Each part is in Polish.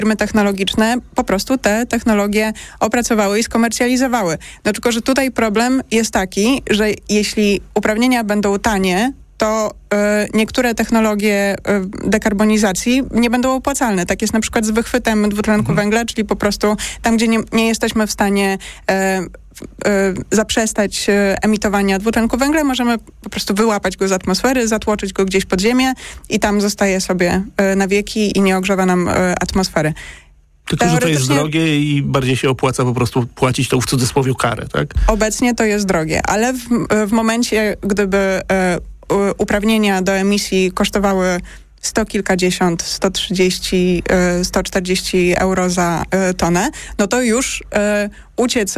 firmy technologiczne po prostu te technologie opracowały i skomercjalizowały. No tylko, że tutaj problem jest taki, że jeśli uprawnienia będą tanie, to niektóre technologie dekarbonizacji nie będą opłacalne. Tak jest na przykład z wychwytem dwutlenku węgla, czyli po prostu tam, gdzie nie jesteśmy w stanie zaprzestać emitowania dwutlenku węgla, możemy po prostu wyłapać go z atmosfery, zatłoczyć go gdzieś pod ziemię i tam zostaje sobie na wieki i nie ogrzewa nam atmosfery. Tylko, że to jest drogie i bardziej się opłaca po prostu płacić tą w cudzysłowie karę, tak? Obecnie to jest drogie, ale w momencie, gdyby uprawnienia do emisji kosztowały 100 kilkadziesiąt, 130, 140 euro za tonę, no to już uciec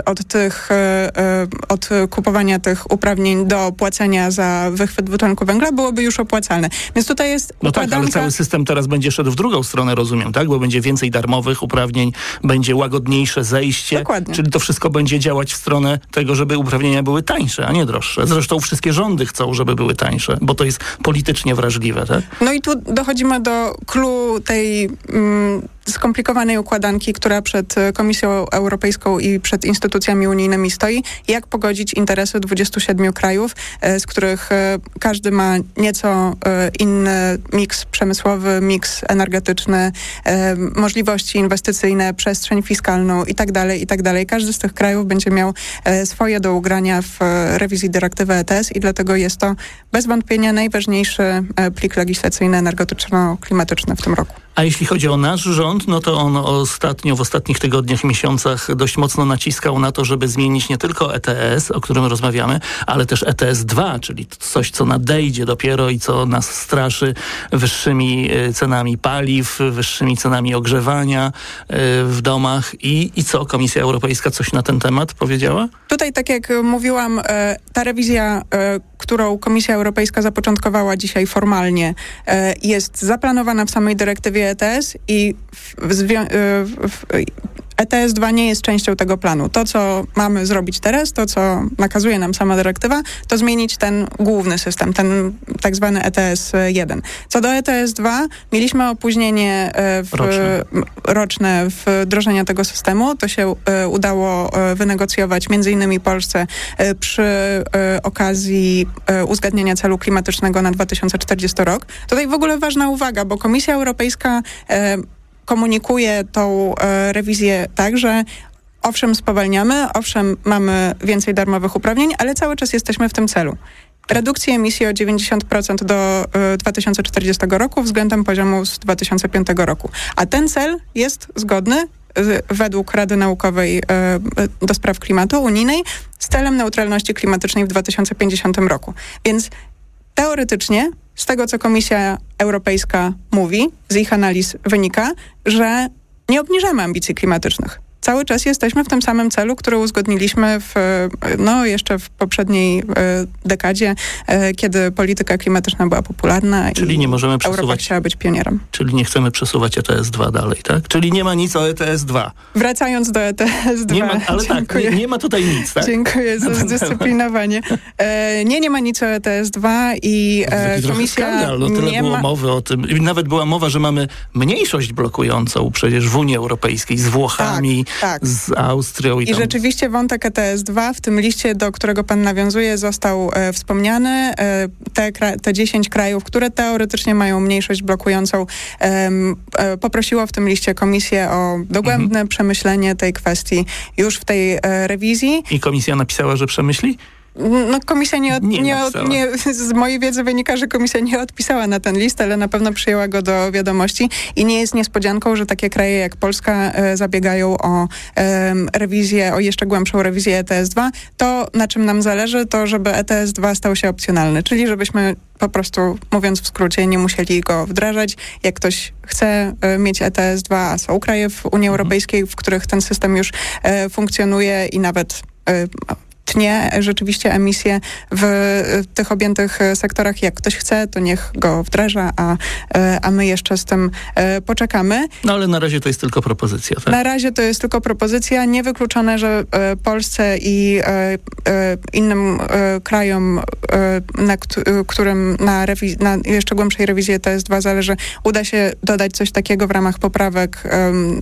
od kupowania tych uprawnień do płacenia za wychwyt dwutlenku węgla byłoby już opłacalne. Więc tutaj jest układanka... tak, ale cały system teraz będzie szedł w drugą stronę, rozumiem, tak? Bo będzie więcej darmowych uprawnień, będzie łagodniejsze zejście. Dokładnie. Czyli to wszystko będzie działać w stronę tego, żeby uprawnienia były tańsze, a nie droższe. Zresztą wszystkie rządy chcą, żeby były tańsze, bo to jest politycznie wrażliwe, tak? No i tu dochodzimy do clou tej skomplikowanej układanki, która przed Komisją Europejską i przed instytucjami unijnymi stoi. Jak pogodzić interesy 27 krajów, z których każdy ma nieco inny miks przemysłowy, miks energetyczny, możliwości inwestycyjne, przestrzeń fiskalną i tak dalej. Każdy z tych krajów będzie miał swoje do ugrania w rewizji dyrektywy ETS i dlatego jest to bez wątpienia najważniejszy plik legislacyjny energetyczno-klimatyczny w tym roku. A jeśli chodzi o nasz rząd, no to on w ostatnich tygodniach, miesiącach dość mocno naciskał na to, żeby zmienić nie tylko ETS, o którym rozmawiamy, ale też ETS 2, czyli coś, co nadejdzie dopiero i co nas straszy wyższymi cenami paliw, wyższymi cenami ogrzewania w domach. I co? Komisja Europejska coś na ten temat powiedziała? Tutaj, tak jak mówiłam, ta rewizja, którą Komisja Europejska zapoczątkowała dzisiaj formalnie, jest zaplanowana w samej dyrektywie ETS i ETS 2 nie jest częścią tego planu. To, co mamy zrobić teraz, to, co nakazuje nam sama dyrektywa, to zmienić ten główny system, ten tak zwany ETS 1. Co do ETS 2, mieliśmy opóźnienie roczne wdrożenia tego systemu. To się udało wynegocjować między innymi Polsce przy okazji uzgadniania celu klimatycznego na 2040 rok. Tutaj w ogóle ważna uwaga, bo Komisja Europejska komunikuje tą rewizję tak, że owszem spowalniamy, owszem mamy więcej darmowych uprawnień, ale cały czas jesteśmy w tym celu. Redukcji emisji o 90% do 2040 roku względem poziomu z 2005 roku. A ten cel jest zgodny według Rady Naukowej do Spraw Klimatu unijnej z celem neutralności klimatycznej w 2050 roku. Więc teoretycznie z tego, co Komisja Europejska mówi, z ich analiz wynika, że nie obniżamy ambicji klimatycznych. Cały czas jesteśmy w tym samym celu, który uzgodniliśmy jeszcze w poprzedniej dekadzie, kiedy polityka klimatyczna była popularna. Czyli nie możemy Europa chciała być pionierem. Czyli nie chcemy przesuwać ETS 2 dalej, tak? Czyli nie ma nic o ETS 2. Wracając do ETS 2. Nie ma, ale dziękuję. Tak, nie ma tutaj nic, tak? Dziękuję za zdyscyplinowanie. Nie ma nic o ETS 2 i Komisja skandal, no tyle było mowy o tym. I nawet była mowa, że mamy mniejszość blokującą przecież w Unii Europejskiej z Włochami, tak. z Austrią. I rzeczywiście wątek ETS 2 w tym liście, do którego pan nawiązuje, został wspomniany. Te 10 krajów, które teoretycznie mają mniejszość blokującą, poprosiło w tym liście Komisję o dogłębne przemyślenie tej kwestii już w tej rewizji. I Komisja napisała, że przemyśli? No komisja z mojej wiedzy wynika, że komisja nie odpisała na ten list, ale na pewno przyjęła go do wiadomości i nie jest niespodzianką, że takie kraje jak Polska zabiegają o rewizję, o jeszcze głębszą rewizję ETS-2. To, na czym nam zależy, to żeby ETS-2 stał się opcjonalny, czyli żebyśmy po prostu, mówiąc w skrócie, nie musieli go wdrażać. Jak ktoś chce mieć ETS-2, a są kraje w Unii Europejskiej, w których ten system już funkcjonuje i nawet tnie rzeczywiście emisje w tych objętych sektorach. Jak ktoś chce, to niech go wdraża, a my jeszcze z tym poczekamy. No ale na razie to jest tylko propozycja, tak? Na razie to jest tylko propozycja. Niewykluczone, że Polsce i innym krajom, którym na jeszcze głębszej rewizji ETS-2 zależy, uda się dodać coś takiego w ramach poprawek